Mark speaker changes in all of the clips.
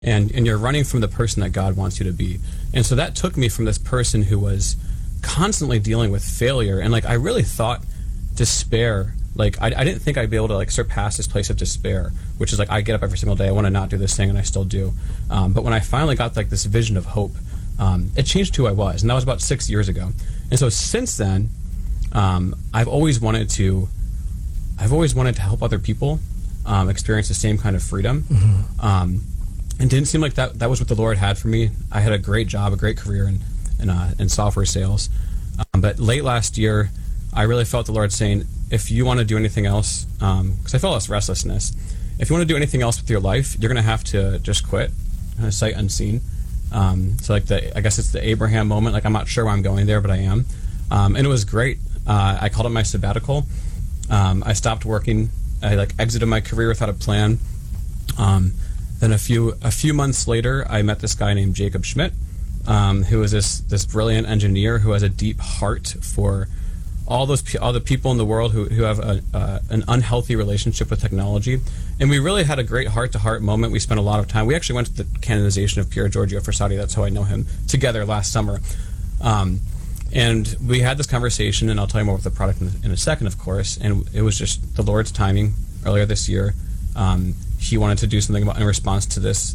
Speaker 1: and you're running from the person that God wants you to be. And so that took me from this person who was constantly dealing with failure, and like I really thought despair, like I didn't think I'd be able to like surpass this place of despair, which is like I get up every single day, I want to not do this thing, and I still do. But when I finally got like this vision of hope, it changed who I was, and that was about 6 years ago. And so since then, I've always wanted to help other people experience the same kind of freedom. And didn't seem like that was what the Lord had for me. I had a great job, a great career in software sales. But late last year, I really felt the Lord saying, if you want to do anything else, because I felt this restlessness, if you want to do anything else with your life, you're going to have to just quit, sight unseen. So like I guess it's the Abraham moment. Like I'm not sure why I'm going there, but I am. And it was great. I called it my sabbatical. I stopped working. I like exited my career without a plan. Then a few months later, I met this guy named Jacob Schmidt, who is this brilliant engineer who has a deep heart for all the people in the world who have an unhealthy relationship with technology. And we really had a great heart-to-heart moment. We spent a lot of time. We actually went to the canonization of Pier Giorgio Frassati. That's how I know him, together last summer. And we had this conversation, and I'll tell you more about the product in a second, of course. And it was just the Lord's timing earlier this year. He wanted to do something in response to this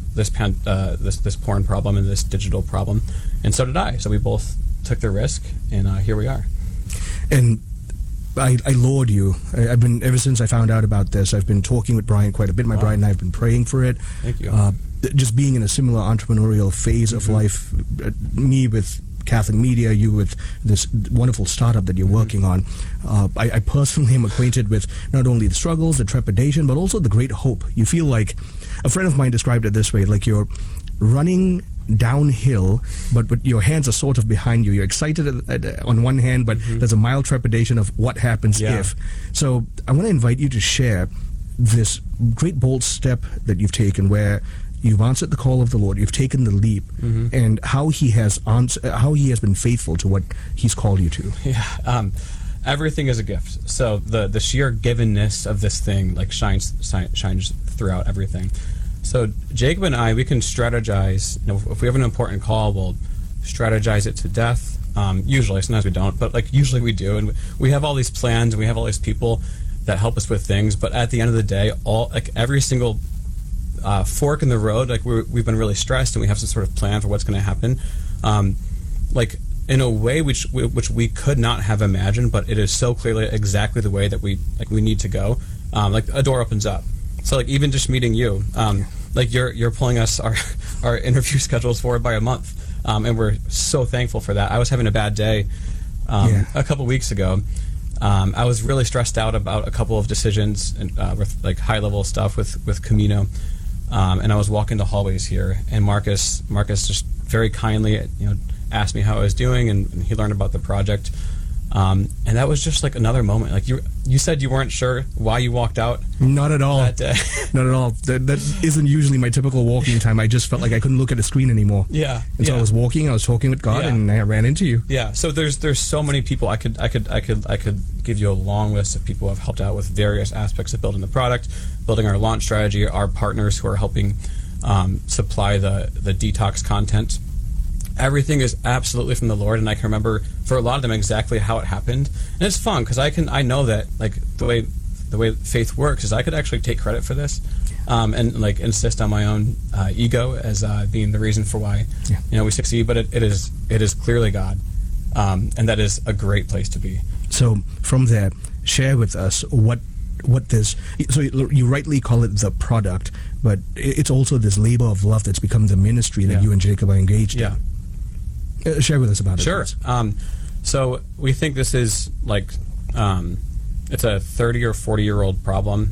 Speaker 1: porn problem and this digital problem, and so did I. So we both took the risk, and here we are.
Speaker 2: And I laud you. I've been, ever since I found out about this, I've been talking with Brian quite a bit. My bride and I have been praying for it.
Speaker 1: Thank you.
Speaker 2: Just being in a similar entrepreneurial phase of life, me with Catholic Media, you with this wonderful startup that you're working on. I personally am acquainted with not only the struggles, the trepidation, but also the great hope. You feel like, a friend of mine described it this way, like you're running downhill, but your hands are sort of behind you. You're excited on one hand, but there's a mild trepidation of what happens if. So I want to invite you to share this great bold step that you've taken, where you've answered the call of the Lord, you've taken the leap, and how He has been faithful to what He's called you to.
Speaker 1: Yeah, everything is a gift. So the sheer givenness of this thing like shines throughout everything. So Jacob and I, we can strategize. You know, if we have an important call, we'll strategize it to death. Usually, sometimes we don't, but like usually we do, and we have all these plans and we have all these people that help us with things. But at the end of the day, every single fork in the road, like we've been really stressed and we have some sort of plan for what's going to happen, like in a way which we could not have imagined, but it is so clearly exactly the way that we need to go. Like a door opens up. So like even just meeting you, like you're pulling us our interview schedules forward by a month, and we're so thankful for that. I was having a bad day a couple weeks ago. I was really stressed out about a couple of decisions and with like high level stuff with Camino. And I was walking the hallways here, and Marcus just very kindly, asked me how I was doing, and he learned about the project. And that was just like another moment. Like you said you weren't sure why you walked out.
Speaker 2: Not at all.
Speaker 1: That day.
Speaker 2: Not at all. That isn't usually my typical walking time. I just felt like I couldn't look at a screen anymore.
Speaker 1: Yeah.
Speaker 2: And so I was walking. I was talking with God, and I ran into you.
Speaker 1: Yeah. So there's so many people. I could give you a long list of people who have helped out with various aspects of building the product, building our launch strategy, our partners who are helping supply the detox content. Everything is absolutely from the Lord, and I can remember for a lot of them exactly how it happened. And it's fun because I know that like the way faith works is I could actually take credit for this, and like insist on my own ego as being the reason for why we succeed. But it is clearly God, and that is a great place to be.
Speaker 2: So from there, share with us what this. So you rightly call it the product, but it's also this labor of love that's become the ministry that you and Jacob are engaged in. Share with us about it.
Speaker 1: Sure. So we think this is like it's a 30 or 40-year-old problem,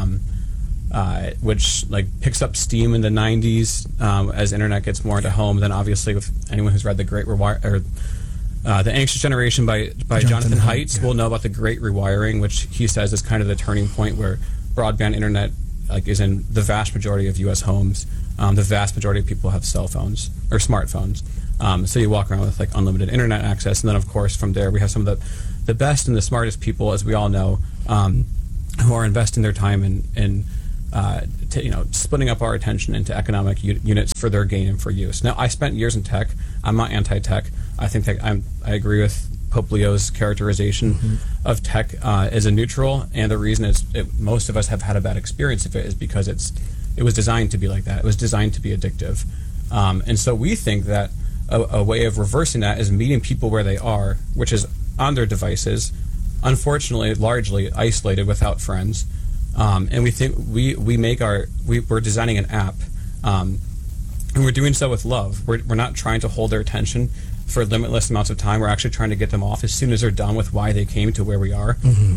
Speaker 1: which like picks up steam in the 90s as internet gets more into home. Then obviously, with anyone who's read The Great Rewire or The Anxious Generation by Jonathan Haidt will know about the Great Rewiring, which he says is kind of the turning point where broadband internet like is in the vast majority of U.S. homes. The vast majority of people have cell phones or smartphones. So you walk around with like unlimited internet access, and then of course from there we have some of the best and the smartest people, as we all know, who are investing their time in splitting up our attention into economic units for their gain and for use. Now, I spent years in tech. I'm not anti-tech. I think that I agree with Pope Leo's characterization of tech as a neutral, and the reason is most of us have had a bad experience of it is because it was designed to be like that. It was designed to be addictive, and so we think that a way of reversing that is meeting people where they are, which is on their devices, unfortunately largely isolated without friends, and we think we're designing an app, and we're doing so with love. We're not trying to hold their attention for limitless amounts of time. We're actually trying to get them off as soon as they're done with why they came to where we are.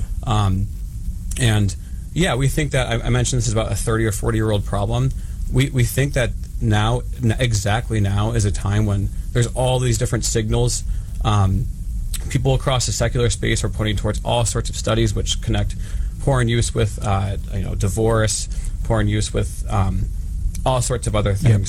Speaker 1: And yeah, we think that I mentioned this is about a 30 or 40-year-old problem. We think that exactly now is a time when there's all these different signals. People across the secular space are pointing towards all sorts of studies which connect porn use with divorce, porn use with all sorts of other things.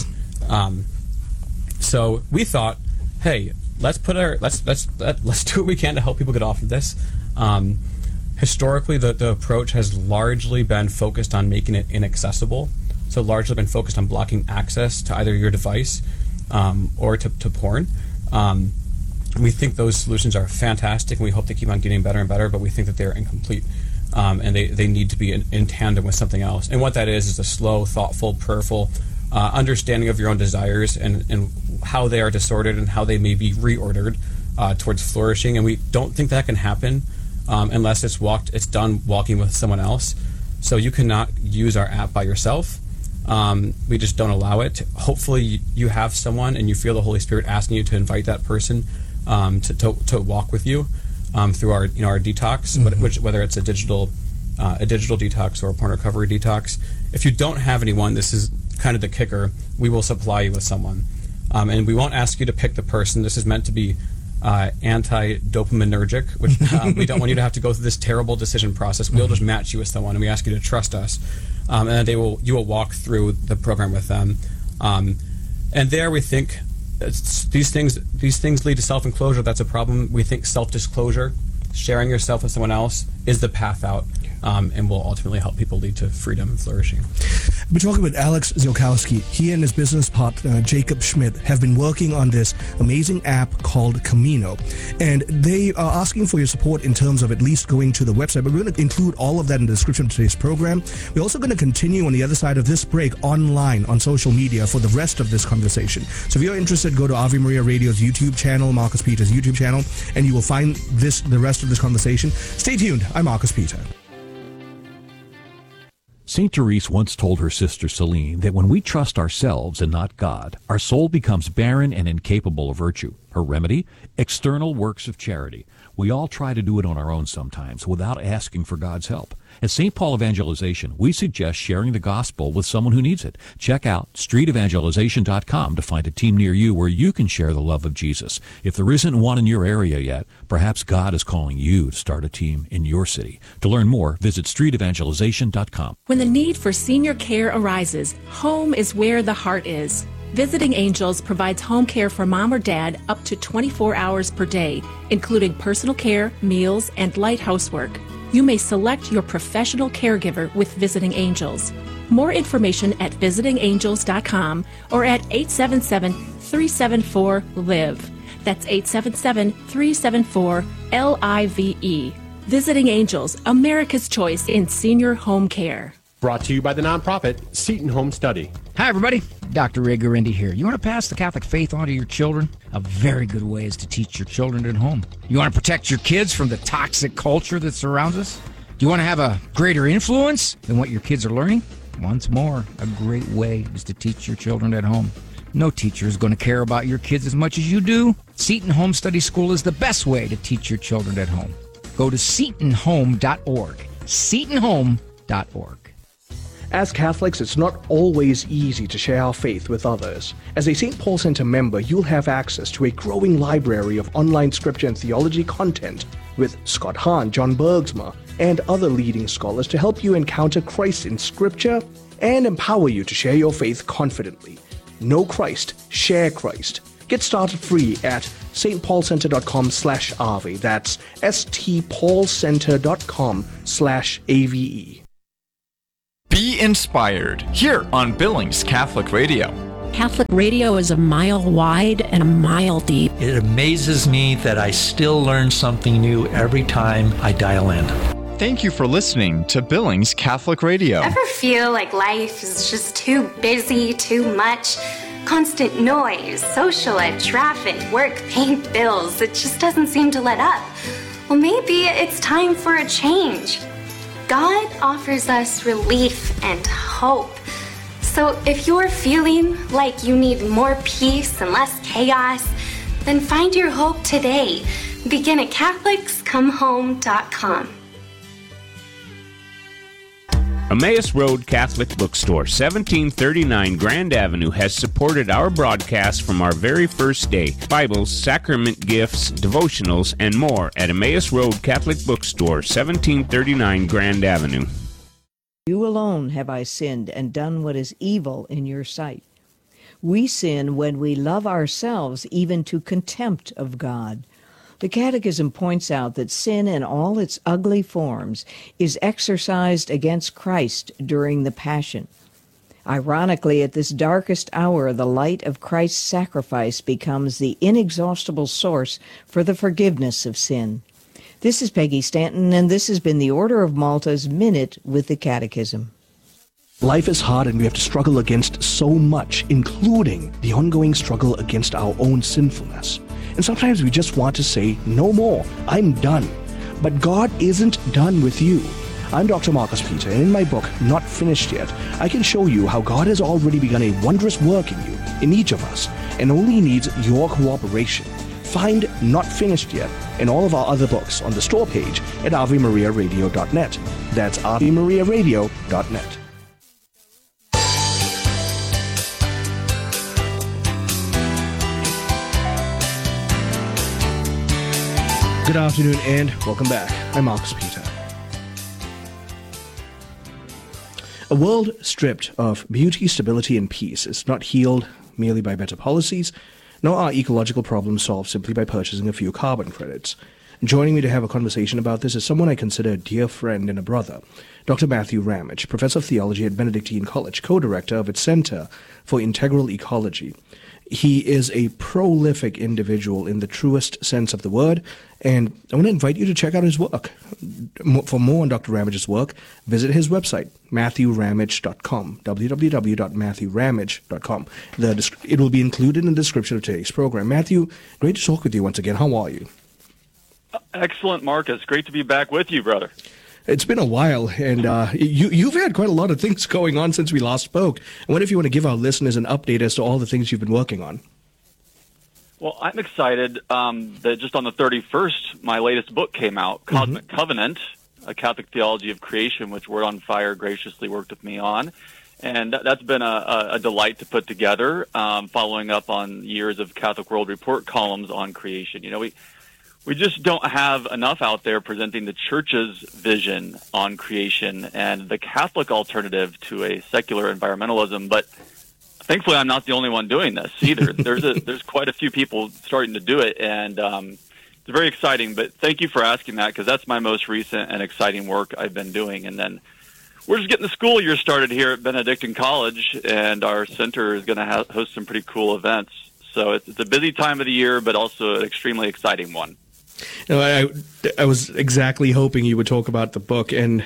Speaker 1: So we thought, hey, let's do what we can to help people get off of this. Historically, the approach has largely been focused on making it inaccessible. So largely been focused on blocking access to either your device or to porn. We think those solutions are fantastic, and we hope they keep on getting better and better, but we think that they're incomplete, and they need to be in tandem with something else. And what that is a slow, thoughtful, prayerful understanding of your own desires and how they are disordered and how they may be reordered towards flourishing. And we don't think that can happen unless it's done walking with someone else. So you cannot use our app by yourself. We just don't allow it. Hopefully you have someone and you feel the Holy Spirit asking you to invite that person to walk with you through our detox, whether it's a digital detox or a porn recovery detox. If you don't have anyone, this is kind of the kicker. We will supply you with someone, and we won't ask you to pick the person. This is meant to be anti-dopaminergic, which we don't want you to have to go through this terrible decision process. We'll just match you with someone, and we ask you to trust us, and then you will walk through the program with them. And there we think these things lead to self-enclosure. That's a problem. We think self-disclosure, sharing yourself with someone else, is the path out, and will ultimately help people lead to freedom and flourishing.
Speaker 2: We're talking with Alex Ziolkowski. He and his business partner, Jacob Schmidt, have been working on this amazing app called Camino. And they are asking for your support in terms of at least going to the website. But we're going to include all of that in the description of today's program. We're also going to continue on the other side of this break online on social media for the rest of this conversation. So if you're interested, go to Ave Maria Radio's YouTube channel, Marcus Peters' YouTube channel, and you will find the rest of this conversation. Stay tuned. I'm Marcus Peter.
Speaker 3: St. Therese once told her sister Celine that when we trust ourselves and not God, our soul becomes barren and incapable of virtue. Her remedy? External works of charity. We all try to do it on our own sometimes without asking for God's help. At St. Paul Evangelization, we suggest sharing the gospel with someone who needs it. Check out streetevangelization.com to find a team near you where you can share the love of Jesus. If there isn't one in your area yet, perhaps God is calling you to start a team in your city. To learn more, visit streetevangelization.com.
Speaker 4: When the need for senior care arises, home is where the heart is. Visiting Angels provides home care for mom or dad up to 24 hours per day, including personal care, meals, and light housework. You may select your professional caregiver with Visiting Angels. More information at visitingangels.com or at 877-374-LIVE. That's 877-374-LIVE. Visiting Angels, America's choice in senior home care.
Speaker 5: Brought to you by the nonprofit Seton Home Study.
Speaker 6: Hi, everybody. Dr. Ray Guarendi here. You want to pass the Catholic faith on to your children? A very good way is to teach your children at home. You want to protect your kids from the toxic culture that surrounds us? Do you want to have a greater influence than what your kids are learning? Once more, a great way is to teach your children at home. No teacher is going to care about your kids as much as you do. Seton Home Study School is the best way to teach your children at home. Go to setonhome.org. setonhome.org.
Speaker 2: As Catholics, it's not always easy to share our faith with others. As a St. Paul Center member, you'll have access to a growing library of online scripture and theology content with Scott Hahn, John Bergsma, and other leading scholars to help you encounter Christ in scripture and empower you to share your faith confidently. Know Christ, share Christ. Get started free at stpaulcenter.com/ave. That's stpaulcenter.com/ave.
Speaker 7: Be inspired here on Billings Catholic Radio.
Speaker 8: Catholic radio is a mile wide and a mile deep.
Speaker 9: It amazes me that I still learn something new every time I dial in.
Speaker 7: Thank you for listening to Billings Catholic Radio.
Speaker 10: Ever feel like life is just too busy, too much? Constant noise, social ed, traffic, work, paying bills. It just doesn't seem to let up. Well, maybe it's time for a change. God offers us relief and hope. So if you're feeling like you need more peace and less chaos, then find your hope today. Begin at CatholicsComeHome.com.
Speaker 11: Emmaus Road Catholic Bookstore, 1739 Grand Avenue, has supported our broadcast from our very first day. Bibles, sacrament gifts, devotionals, and more at Emmaus Road Catholic Bookstore, 1739 Grand Avenue.
Speaker 12: You alone have I sinned and done what is evil in your sight. We sin when we love ourselves even to contempt of God. The Catechism points out that sin in all its ugly forms is exercised against Christ during the Passion. Ironically, at this darkest hour, the light of Christ's sacrifice becomes the inexhaustible source for the forgiveness of sin. This is Peggy Stanton, and this has been the Order of Malta's Minute with the Catechism.
Speaker 2: Life is hard and we have to struggle against so much, including the ongoing struggle against our own sinfulness. And sometimes we just want to say, no more, I'm done. But God isn't done with you. I'm Dr. Marcus Peter, and in my book, Not Finished Yet, I can show you how God has already begun a wondrous work in you, in each of us, and only needs your cooperation. Find Not Finished Yet and all of our other books on the store page at AveMariaRadio.net. That's AveMariaRadio.net. Good afternoon and welcome back. I'm Marcus Peter. A world stripped of beauty, stability, and peace is not healed merely by better policies, nor are ecological problems solved simply by purchasing a few carbon credits. Joining me to have a conversation about this is someone I consider a dear friend and a brother, Dr. Matthew Ramage, professor of theology at Benedictine College, co-director of its Center for Integral Ecology. He is a prolific individual in the truest sense of the word, and I want to invite you to check out his work. For more on Dr. Ramage's work, visit his website, MatthewRamage.com, www.MatthewRamage.com. It will be included in the description of today's program. Matthew, great to talk with you once again. How are you?
Speaker 13: Excellent, Marcus. Great to be back with you, brother.
Speaker 2: It's been a while, and you've had quite a lot of things going on since we last spoke. I wonder if you want to give our listeners an update as to all the things you've been working on.
Speaker 13: Well, I'm excited that just on the 31st, my latest book came out, Cosmic Covenant, A Catholic Theology of Creation, which Word on Fire graciously worked with me on. And that's been a delight to put together, following up on years of Catholic World Report columns on creation. You know, we just don't have enough out there presenting the Church's vision on creation and the Catholic alternative to a secular environmentalism. But thankfully, I'm not the only one doing this either. There's quite a few people starting to do it, and it's very exciting. But thank you for asking that, because that's my most recent and exciting work I've been doing. And then we're just getting the school year started here at Benedictine College, and our center is going to host some pretty cool events. So it's a busy time of the year, but also an extremely exciting one.
Speaker 2: You know, I was exactly hoping you would talk about the book, and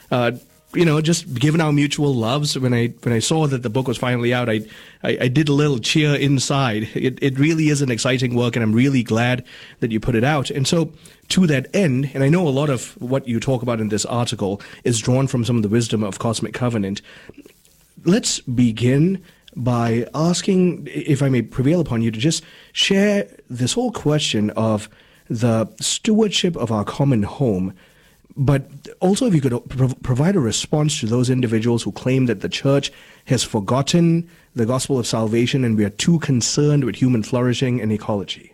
Speaker 2: just given our mutual loves, when I saw that the book was finally out, I did a little cheer inside. It really is an exciting work, and I'm really glad that you put it out. And so, to that end, and I know a lot of what you talk about in this article is drawn from some of the wisdom of Cosmic Covenant. Let's begin by asking, if I may prevail upon you, to just share this whole question of the stewardship of our common home, but also if you could provide a response to those individuals who claim that the Church has forgotten the gospel of salvation and we are too concerned with human flourishing and ecology.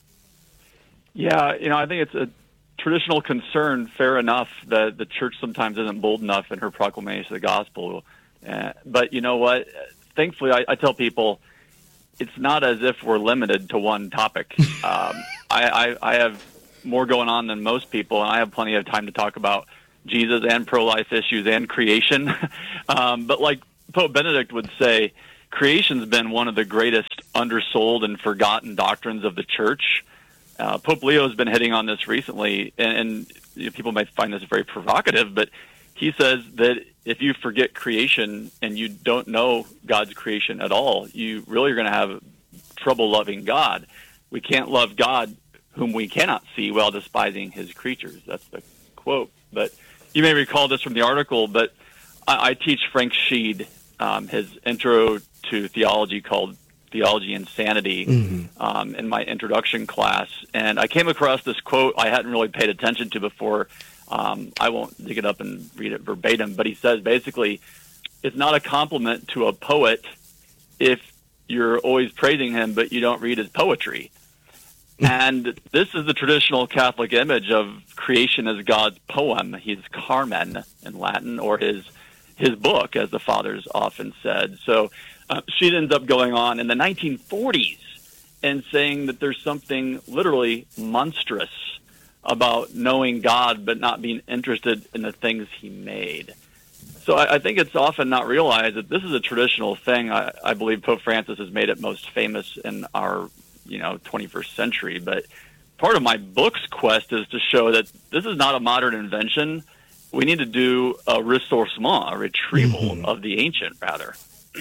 Speaker 13: Yeah, I think it's a traditional concern, fair enough, that the Church sometimes isn't bold enough in her proclamation of the gospel. But you know what? Thankfully, I tell people it's not as if we're limited to one topic. I have more going on than most people, and I have plenty of time to talk about Jesus and pro-life issues and creation. But like Pope Benedict would say, creation's been one of the greatest undersold and forgotten doctrines of the church. Pope Leo has been hitting on this recently, and people might find this very provocative, but he says that if you forget creation and you don't know God's creation at all, you really are going to have trouble loving God. We can't love God whom we cannot see while despising his creatures. That's the quote. But you may recall this from the article, but I teach Frank Sheed his intro to theology called Theology Insanity in my introduction class. And I came across this quote I hadn't really paid attention to before. I won't dig it up and read it verbatim, but he says basically, it's not a compliment to a poet if you're always praising him, but you don't read his poetry. And this is the traditional Catholic image of creation as God's poem, his Carmen in Latin, or his book, as the fathers often said. So she ends up going on in the 1940s and saying that there's something literally monstrous about knowing God but not being interested in the things he made. So I think it's often not realized that this is a traditional thing. I believe Pope Francis has made it most famous in our 21st century. But part of my book's quest is to show that this is not a modern invention. We need to do a ressourcement, a retrieval of the ancient, rather.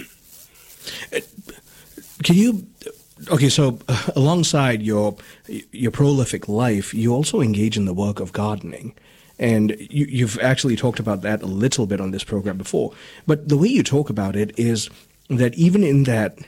Speaker 2: Can you... Okay, so alongside your prolific life, you also engage in the work of gardening. And you've actually talked about that a little bit on this program before. But the way you talk about it is that even in that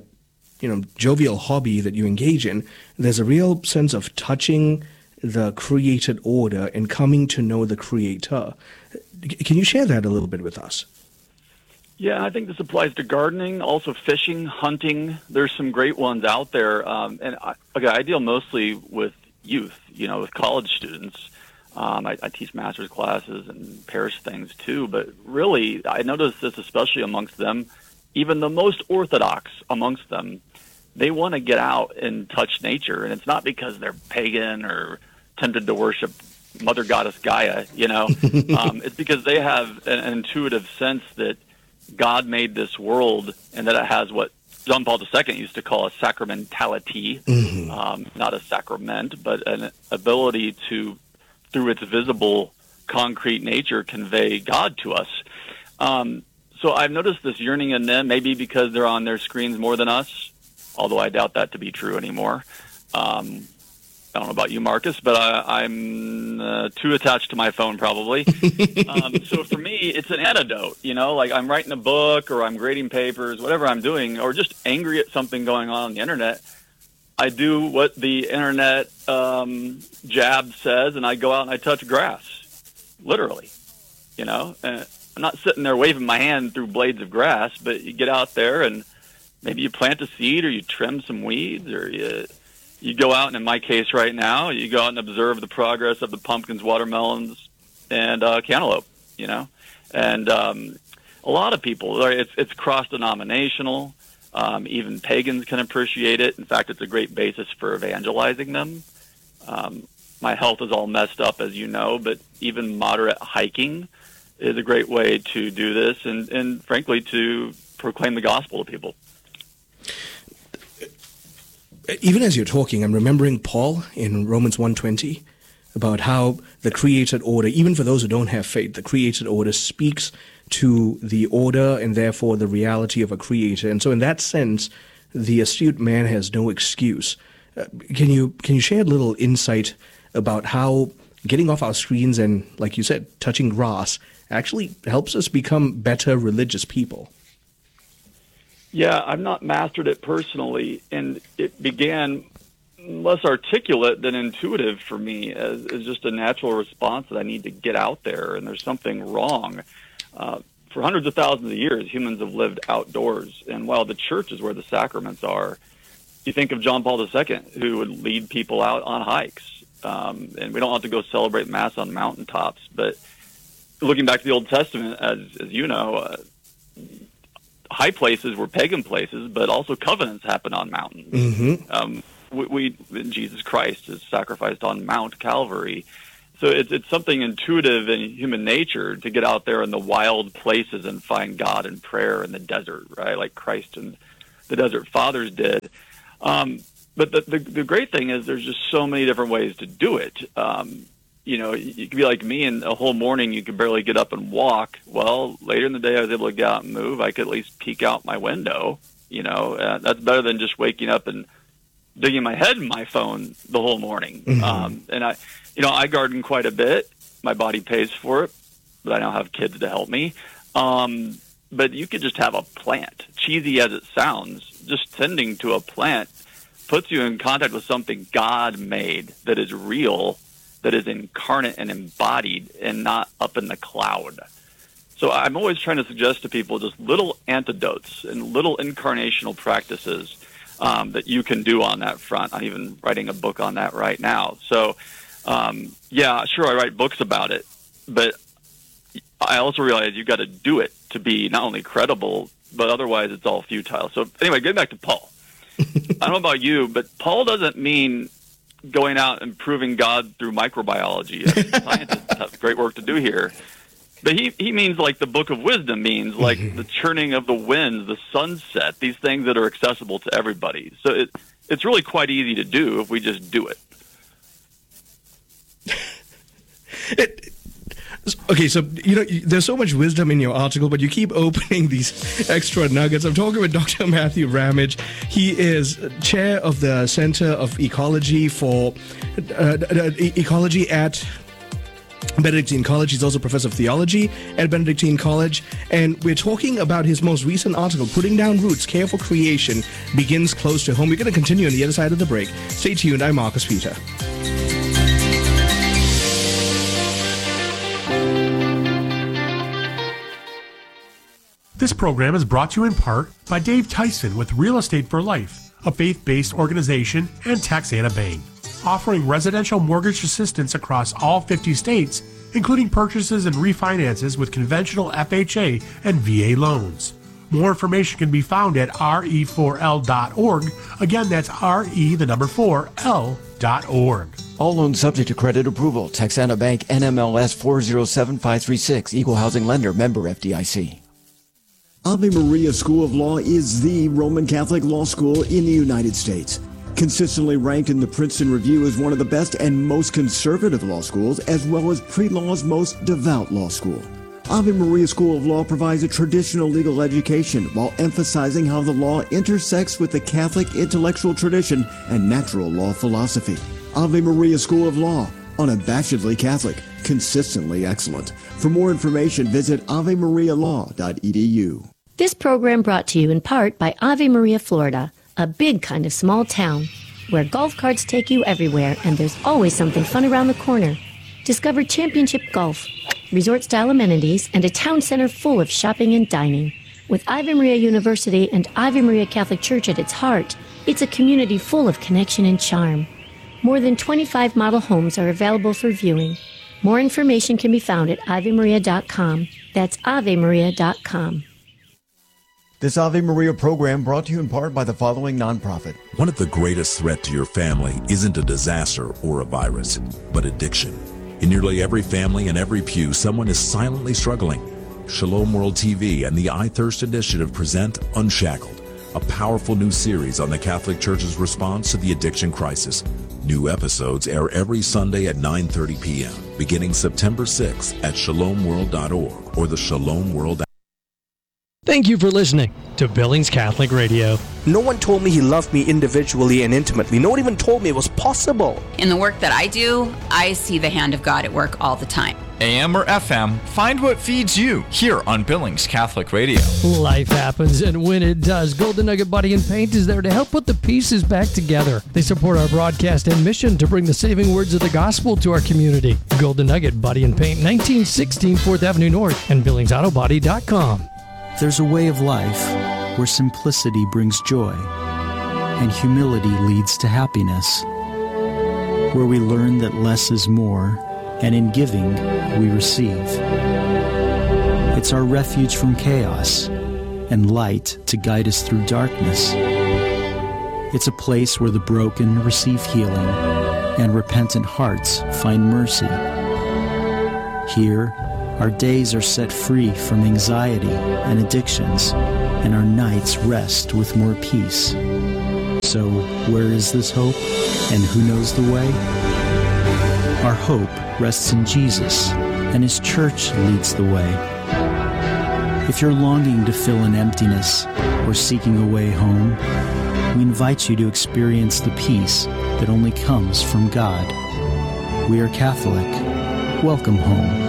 Speaker 2: jovial hobby that you engage in, there's a real sense of touching the created order and coming to know the Creator. Can you share that a little bit with us?
Speaker 13: Yeah, I think this applies to gardening, also fishing, hunting. There's some great ones out there. And I deal mostly with youth, with college students. I teach master's classes and parish things too. But really, I notice this especially amongst them, even the most orthodox amongst them, they want to get out and touch nature. And it's not because they're pagan or tempted to worship Mother Goddess Gaia, It's because they have an intuitive sense that God made this world and that it has what John Paul II used to call a sacramentality, not a sacrament, but an ability to, through its visible, concrete nature, convey God to us. So I've noticed this yearning in them, maybe because they're on their screens more than us, although I doubt that to be true anymore. I don't know about you, Marcus, but I'm too attached to my phone probably. So for me, it's an antidote, like I'm writing a book or I'm grading papers, whatever I'm doing, or just angry at something going on the internet. I do what the internet jab says, and I go out and I touch grass, literally, And I'm not sitting there waving my hand through blades of grass, but you get out there and maybe you plant a seed or you trim some weeds or you go out, and in my case right now, you go out and observe the progress of the pumpkins, watermelons, and cantaloupe, And a lot of people, it's cross-denominational. Even pagans can appreciate it. In fact, it's a great basis for evangelizing them. My health is all messed up, as you know, but even moderate hiking is a great way to do this and frankly, to proclaim the gospel to people.
Speaker 2: Even as you're talking, I'm remembering Paul in Romans 1:20 about how the created order, even for those who don't have faith, the created order speaks to the order and therefore the reality of a creator. And so in that sense, the astute man has no excuse. Can you share a little insight about how getting off our screens and, like you said, touching grass actually helps us become better religious people?
Speaker 13: Yeah, I've not mastered it personally, and it began less articulate than intuitive for me as just a natural response that I need to get out there, and there's something wrong. For hundreds of thousands of years, humans have lived outdoors, and while the church is where the sacraments are, you think of John Paul II, who would lead people out on hikes, and we don't have to go celebrate Mass on mountaintops, but looking back to the Old Testament, as you know, high places were pagan places, but also covenants happen on mountains. Jesus Christ is sacrificed on Mount Calvary. So it's something intuitive in human nature to get out there in the wild places and find God in prayer in the desert, right? Like Christ and the Desert Fathers did. But the great thing is there's just so many different ways to do it. You could be like me, and a whole morning you could barely get up and walk. Well, later in the day I was able to get out and move. I could at least peek out my window. That's better than just waking up and digging my head in my phone the whole morning. And I garden quite a bit. My body pays for it, but I now have kids to help me. But you could just have a plant, cheesy as it sounds. Just tending to a plant puts you in contact with something God made that is real, that is incarnate and embodied and not up in the cloud. So I'm always trying to suggest to people just little antidotes and little incarnational practices that you can do on that front. I'm even writing a book on that right now. So, sure, I write books about it, but I also realize you've got to do it to be not only credible, but otherwise it's all futile. So anyway, getting back to Paul. I don't know about you, but Paul doesn't mean going out and proving God through microbiology. Scientists have great work to do here. But he means like the Book of Wisdom means, like the churning of the winds, the sunset, these things that are accessible to everybody. So it's really quite easy to do if we just do it.
Speaker 2: Okay, so, there's so much wisdom in your article, but you keep opening these extra nuggets. I'm talking with Dr. Matthew Ramage. He is chair of the Center of Ecology for Ecology at Benedictine College. He's also professor of theology at Benedictine College. And we're talking about his most recent article, Putting Down Roots, Care for Creation Begins Close to Home. We're going to continue on the other side of the break. Stay tuned. I'm Marcus Peter.
Speaker 5: This program is brought to you in part by Dave Tyson with Real Estate for Life, a faith-based organization, and Taxana Bank, offering residential mortgage assistance across all 50 states, including purchases and refinances with conventional FHA and VA loans. More information can be found at re4l.org. Again, that's re4l.org.
Speaker 14: All loans subject to credit approval. Taxana Bank, NMLS 407536, Equal Housing Lender, member FDIC.
Speaker 15: Ave Maria School of Law is the Roman Catholic law school in the United States. Consistently ranked in the Princeton Review as one of the best and most conservative law schools, as well as pre-law's most devout law school. Ave Maria School of Law provides a traditional legal education while emphasizing how the law intersects with the Catholic intellectual tradition and natural law philosophy. Ave Maria School of Law, unabashedly Catholic, consistently excellent. For more information, visit avemarialaw.edu.
Speaker 8: This program brought to you in part by Ave Maria, Florida, a big kind of small town where golf carts take you everywhere and there's always something fun around the corner. Discover championship golf, resort-style amenities, and a town center full of shopping and dining. With Ave Maria University and Ave Maria Catholic Church at its heart, it's a community full of connection and charm. More than 25 model homes are available for viewing. More information can be found at avemaria.com. That's avemaria.com.
Speaker 15: This Ave Maria program brought to you in part by the following nonprofit.
Speaker 16: One of the greatest threats to your family isn't a disaster or a virus, but addiction. In nearly every family and every pew, someone is silently struggling. Shalom World TV and the I Thirst Initiative present Unshackled, a powerful new series on the Catholic Church's response to the addiction crisis. New episodes air every Sunday at 9:30 p.m., beginning September 6th at shalomworld.org or the Shalom World app.
Speaker 17: Thank you for listening to Billings Catholic Radio.
Speaker 2: No one told me he loved me individually and intimately. No one even told me it was possible.
Speaker 18: In the work that I do, I see the hand of God at work all the time.
Speaker 7: AM or FM, find what feeds you here on Billings Catholic Radio.
Speaker 17: Life happens, and when it does, Golden Nugget Body and Paint is there to help put the pieces back together. They support our broadcast and mission to bring the saving words of the gospel to our community. Golden Nugget Body and Paint, 1916 4th Avenue North, and BillingsAutoBody.com.
Speaker 19: There's a way of life where simplicity brings joy and humility leads to happiness, where we learn that less is more, and in giving, we receive. It's our refuge from chaos and light to guide us through darkness. It's a place where the broken receive healing and repentant hearts find mercy. Here, our days are set free from anxiety and addictions, and our nights rest with more peace. So, where is this hope, and who knows the way? Our hope rests in Jesus, and His church leads the way. If you're longing to fill an emptiness or seeking a way home, we invite you to experience the peace that only comes from God. We are Catholic. Welcome home.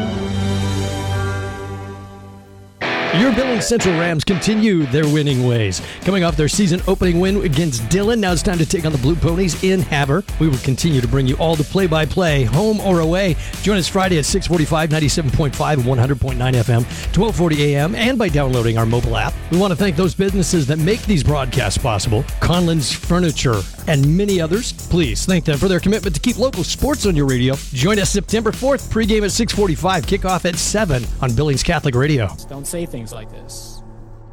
Speaker 17: Your Billings Central Rams continue their winning ways. Coming off their season opening win against Dillon, now it's time to take on the Blue Ponies in Havre. We will continue to bring you all the play-by-play, home or away. Join us Friday at 6:45, 97.5 and 100.9 FM, 12:40 a.m., and by downloading our mobile app. We want to thank those businesses that make these broadcasts possible, Conlon's Furniture and many others. Please thank them for their commitment to keep local sports on your radio. Join us September 4th, pregame at 6:45, kickoff at 7 on Billings Catholic Radio.
Speaker 20: Don't say things like this.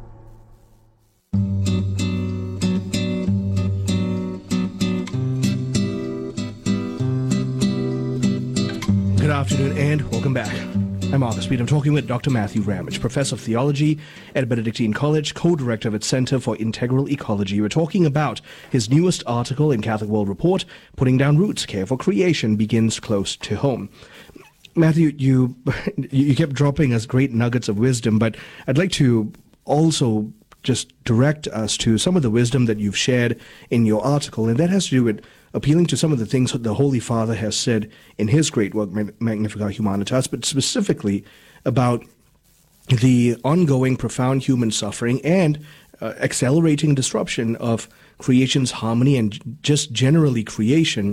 Speaker 2: Good afternoon and welcome back. I'm August Speed. I'm talking with Dr. Matthew Ramage, Professor of Theology at Benedictine College, co-director of its Center for Integral Ecology. We're talking about his newest article in Catholic World Report, Putting Down Roots, Care for Creation Begins Close to Home. Matthew, you kept dropping us great nuggets of wisdom, but I'd like to also just direct us to some of the wisdom that you've shared in your article, and that has to do with appealing to some of the things that the Holy Father has said in his great work, Magnificat Humanitas, but specifically about the ongoing profound human suffering and accelerating disruption of creation's harmony and just generally creation.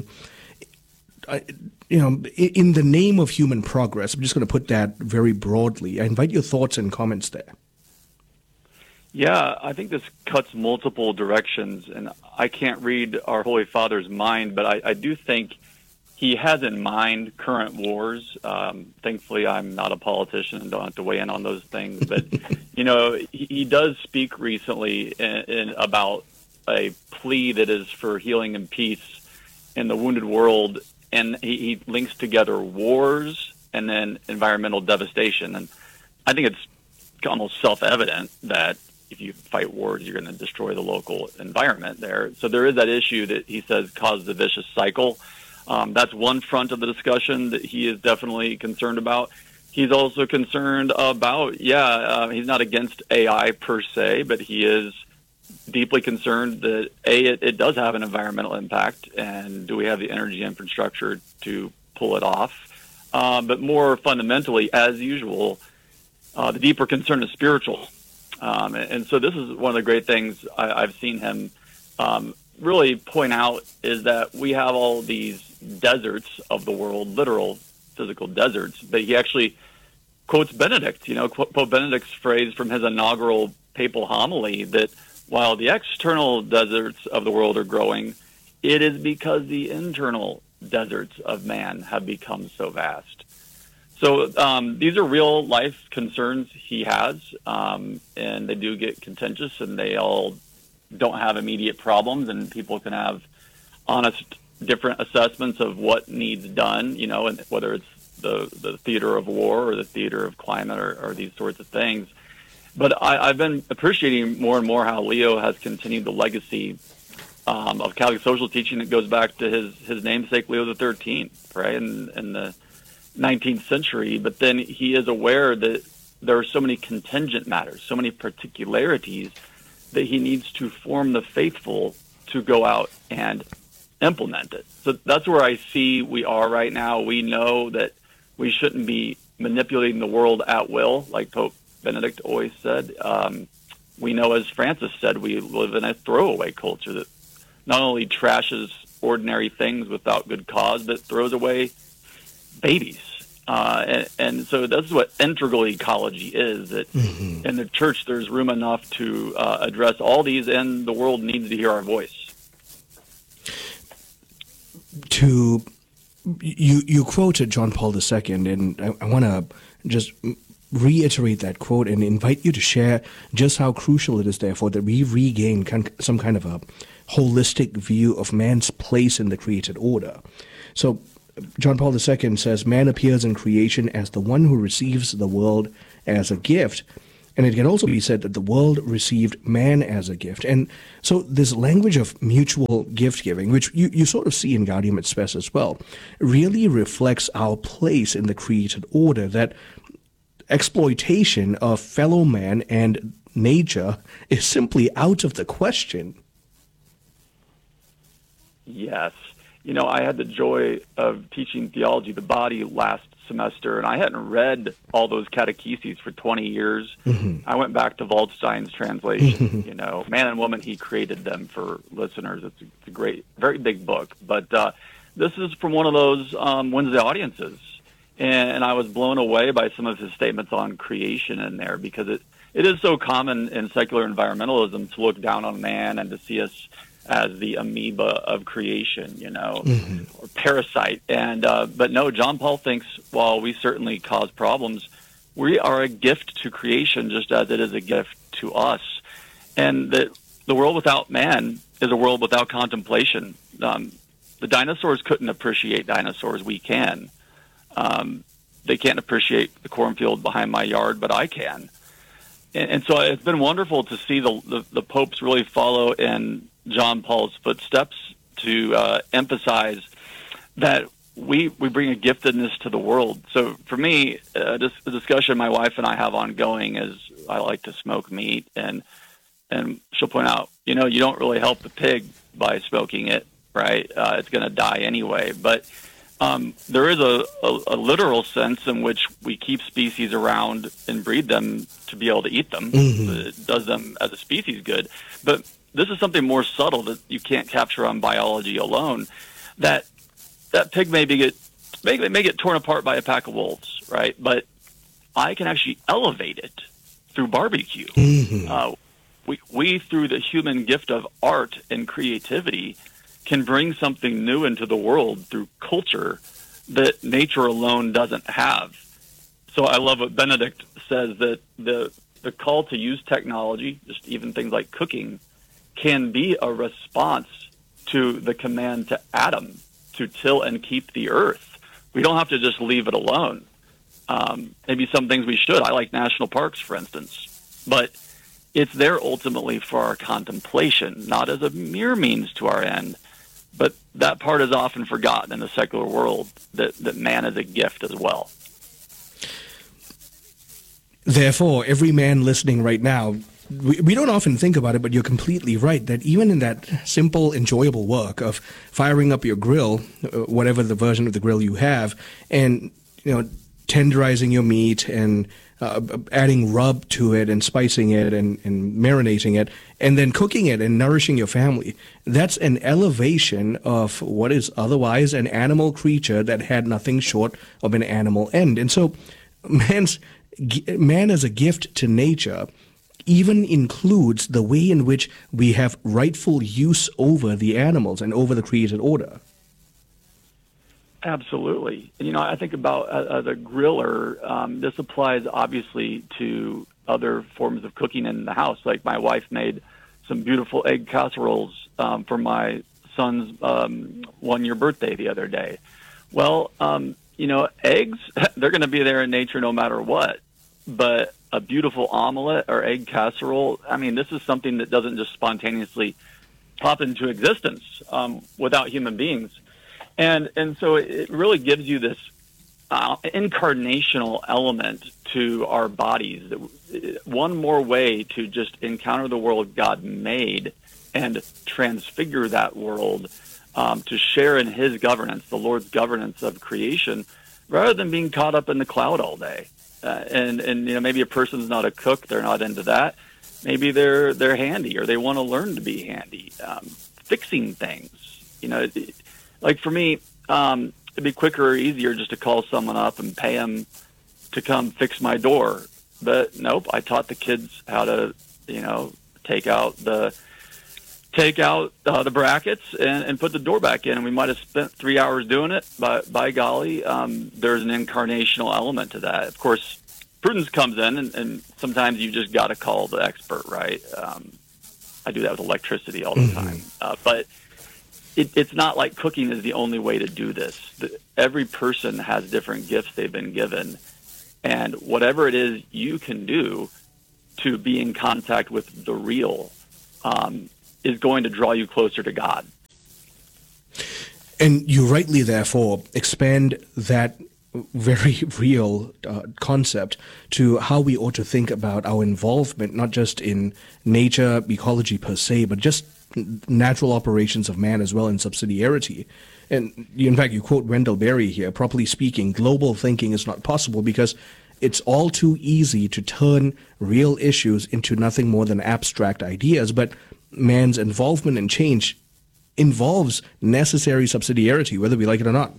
Speaker 2: In the name of human progress, I'm just going to put that very broadly. I invite your thoughts and comments there.
Speaker 13: Yeah, I think this cuts multiple directions, and I can't read our Holy Father's mind, but I do think he has in mind current wars. Thankfully, I'm not a politician and don't have to weigh in on those things, but, he does speak recently about a plea that is for healing and peace in the wounded world, and he links together wars and then environmental devastation. And I think it's almost self-evident that if you fight wars, you're going to destroy the local environment there. So there is that issue that he says causes a vicious cycle. That's one front of the discussion that he is definitely concerned about. He's also concerned about, he's not against AI per se, but he is deeply concerned that, it does have an environmental impact, and do we have the energy infrastructure to pull it off? But more fundamentally, as usual, the deeper concern is spiritual. And so this is one of the great things I've seen him really point out, is that we have all these deserts of the world, literal physical deserts, but he actually quotes Benedict, Pope Benedict's phrase from his inaugural papal homily that while the external deserts of the world are growing, it is because the internal deserts of man have become so vast. So these are real life concerns he has, and they do get contentious, and they all don't have immediate problems, and people can have honest, different assessments of what needs done, and whether it's the theater of war or the theater of climate or these sorts of things. But I've been appreciating more and more how Leo has continued the legacy of Catholic social teaching that goes back to his namesake, Leo XIII, right, in the 19th century. But then he is aware that there are so many contingent matters, so many particularities, that he needs to form the faithful to go out and implement it. So that's where I see we are right now. We know that we shouldn't be manipulating the world at will, like Pope Benedict always said. We know, as Francis said, we live in a throwaway culture that not only trashes ordinary things without good cause, but throws away babies. And so that's what integral ecology is, that in the church there's room enough to address all these, and the world needs to hear our voice.
Speaker 2: You quoted John Paul II, and I want to just reiterate that quote and invite you to share just how crucial it is, therefore, that we regain some kind of a holistic view of man's place in the created order. So John Paul II says, man appears in creation as the one who receives the world as a gift. And it can also be said that the world received man as a gift. And so this language of mutual gift giving, which you sort of see in Gaudium et Spes as well, really reflects our place in the created order, that exploitation of fellow man and nature is simply out of the question.
Speaker 13: Yes. You know, I had the joy of teaching theology of the body last semester, and I hadn't read all those catecheses for 20 years. I went back to Waldstein's translation, you know, Man and Woman, He Created Them, for listeners. It's a great, very big book. But this is from one of those Wednesday audiences, and I was blown away by some of his statements on creation in there, because it is so common in secular environmentalism to look down on man and to see us as the amoeba of creation, you know, or parasite. And but no, John Paul thinks while we certainly cause problems, we are a gift to creation, just as it is a gift to us. And that the world without man is a world without contemplation. The dinosaurs couldn't appreciate dinosaurs. We can. They can't appreciate the cornfield behind my yard, but I can. And so it's been wonderful to see the popes really follow in John Paul's footsteps to emphasize that we bring a giftedness to the world. So for me, the discussion my wife and I have ongoing is I like to smoke meat, and she'll point out, you know, you don't really help the pig by smoking it, right? It's going to die anyway. But there is a literal sense in which we keep species around and breed them to be able to eat them. It does them as a species good. But this is something more subtle that you can't capture on biology alone. That pig may get torn apart by a pack of wolves, right? But I can actually elevate it through barbecue. We through the human gift of art and creativity can bring something new into the world through culture that nature alone doesn't have. So I love what Benedict says, that the call to use technology, just even things like cooking, can be a response to the command to Adam to till and keep the earth. We don't have to just leave it alone. Maybe some things we should. I like national parks, for instance. But it's there ultimately for our contemplation, not as a mere means to our end. But that part is often forgotten in the secular world, that man is a gift as well.
Speaker 2: Therefore, every man listening right now, we don't often think about it, but you're completely right, that even in that simple, enjoyable work of firing up your grill, whatever the version of the grill you have, and, you know, tenderizing your meat and adding rub to it and spicing it and marinating it, and then cooking it and nourishing your family, that's an elevation of what is otherwise an animal creature that had nothing short of an animal end. And so man as a gift to nature even includes the way in which we have rightful use over the animals and over the created order.
Speaker 13: Absolutely. And, you know, I think about as a griller, this applies obviously to other forms of cooking in the house. Like my wife made some beautiful egg casseroles for my son's 1-year birthday the other day. Well, you know, eggs, they're going to be there in nature no matter what. But a beautiful omelet or egg casserole, I mean, this is something that doesn't just spontaneously pop into existence without human beings. And so it really gives you this incarnational element to our bodies. One more way to just encounter the world God made and transfigure that world to share in His governance, the Lord's governance of creation, rather than being caught up in the cloud all day. And you know, maybe a person's not a cook; they're not into that. Maybe they're handy, or they want to learn to be handy, fixing things. You know, like for me, it'd be quicker or easier just to call someone up and pay them to come fix my door. But nope, I taught the kids how to, you know, take out the brackets and put the door back in. And we might have spent 3 hours doing it, but by golly, there's an incarnational element to that. Of course, prudence comes in, and sometimes you just got to call the expert, right? I do that with electricity all the time. But it's not like cooking is the only way to do this. Every person has different gifts they've been given, and whatever it is you can do to be in contact with the real is going to draw you closer to God.
Speaker 2: And you rightly, therefore, expand that very real concept to how we ought to think about our involvement, not just in nature, ecology per se, but just natural operations of man as well in subsidiarity. And in fact, you quote Wendell Berry here, properly speaking, global thinking is not possible because it's all too easy to turn real issues into nothing more than abstract ideas, but man's involvement in change involves necessary subsidiarity, whether we like it or not.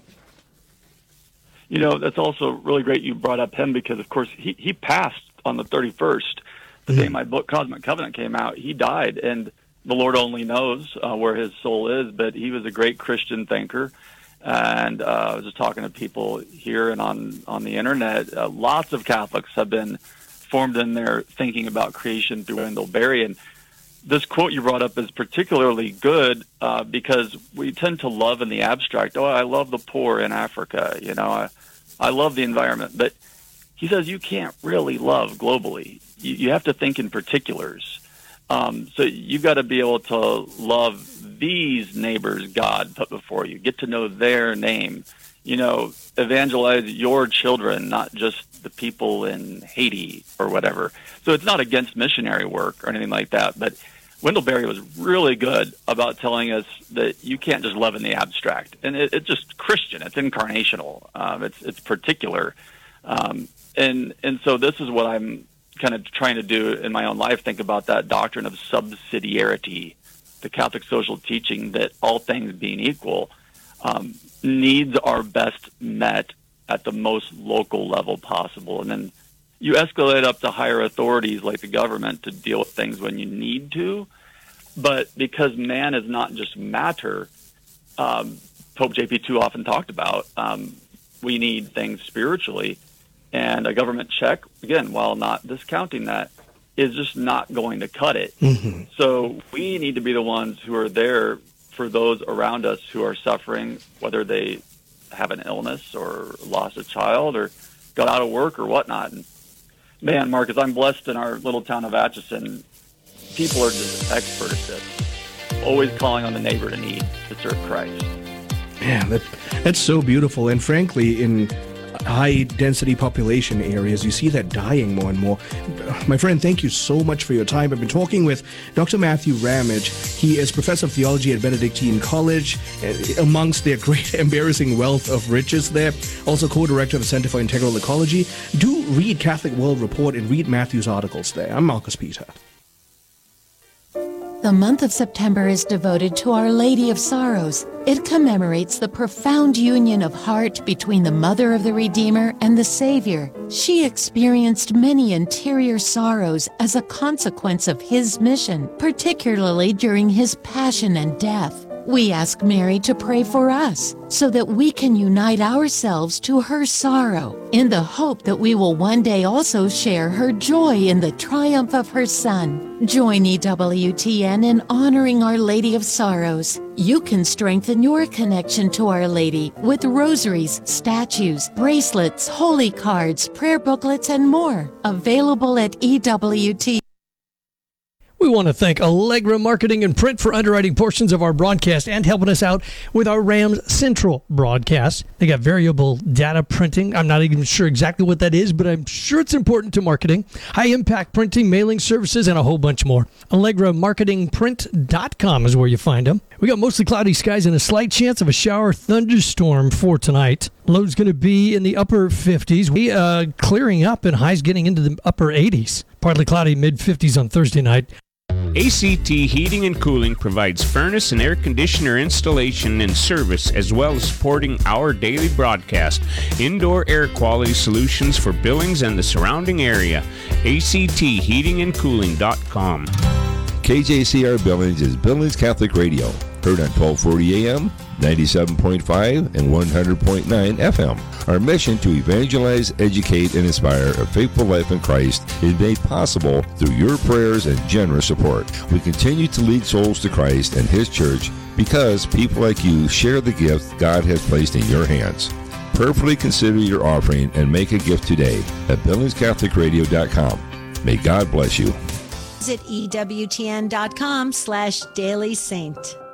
Speaker 13: You know, that's also really great you brought up him because, of course, he passed on the 31st, the day my book, Cosmic Covenant, came out. He died, and the Lord only knows where his soul is, but he was a great Christian thinker. And I was just talking to people here and on the Internet. Lots of Catholics have been formed in their thinking about creation through Wendell Berry. And this quote you brought up is particularly good because we tend to love in the abstract. Oh, I love the poor in Africa. You know, I love the environment. But he says you can't really love globally. You have to think in particulars. So you've got to be able to love these neighbors God put before you, get to know their name, you know, evangelize your children, not just the people in Haiti or whatever. So it's not against missionary work or anything like that, but Wendell Berry was really good about telling us that you can't just love in the abstract. And it's just Christian. It's incarnational. It's particular. And so this is what I'm kind of trying to do in my own life, think about that doctrine of subsidiarity, the Catholic social teaching that all things being equal, needs are best met at the most local level possible. And then you escalate up to higher authorities like the government to deal with things when you need to. But because man is not just matter, Pope JP2 often talked about, we need things spiritually. And a government check, again, while not discounting that, is just not going to cut it. Mm-hmm. So we need to be the ones who are there for those around us who are suffering, whether they have an illness or lost a child or got out of work or whatnot. And man, Marcus, I'm blessed in our little town of Atchison. People are just expert at this, always calling on the neighbor to need to serve Christ.
Speaker 2: Man, that's so beautiful. And frankly, in high-density population areas, you see that dying more and more. My friend, thank you so much for your time. I've been talking with Dr. Matthew Ramage. He is professor of theology at Benedictine College, amongst their great embarrassing wealth of riches there. Also co-director of the Center for Integral Ecology. Do read Catholic World Report and read Matthew's articles there. I'm Marcus Peter.
Speaker 21: The month of September is devoted to Our Lady of Sorrows. It commemorates the profound union of heart between the Mother of the Redeemer and the Savior. She experienced many interior sorrows as a consequence of His mission, particularly during His passion and death. We ask Mary to pray for us so that we can unite ourselves to her sorrow in the hope that we will one day also share her joy in the triumph of her Son. Join EWTN in honoring Our Lady of Sorrows. You can strengthen your connection to Our Lady with rosaries, statues, bracelets, holy cards, prayer booklets, and more. Available at EWTN.
Speaker 17: We want to thank Allegra Marketing and Print for underwriting portions of our broadcast and helping us out with our Rams Central broadcast. They got variable data printing. I'm not even sure exactly what that is, but I'm sure it's important to marketing. High-impact printing, mailing services, and a whole bunch more. AllegraMarketingPrint.com is where you find them. We got mostly cloudy skies and a slight chance of a shower thunderstorm for tonight. Load's going to be in the upper 50s. We clearing up and highs getting into the upper 80s. Partly cloudy, mid-50s on Thursday night.
Speaker 11: ACT Heating and Cooling provides furnace and air conditioner installation and service, as well as supporting our daily broadcast. Indoor air quality solutions for Billings and the surrounding area. ACTHeatingandCooling.com.
Speaker 22: KJCR Billings is Billings Catholic Radio, heard on 1240 AM, 97.5 and 100.9 FM. Our mission to evangelize, educate, and inspire a faithful life in Christ is made possible through your prayers and generous support. We continue to lead souls to Christ and His church because people like you share the gift God has placed in your hands. Prayerfully consider your offering and make a gift today at BillingsCatholicRadio.com. May God bless you.
Speaker 1: Visit EWTN.com/Daily Saint.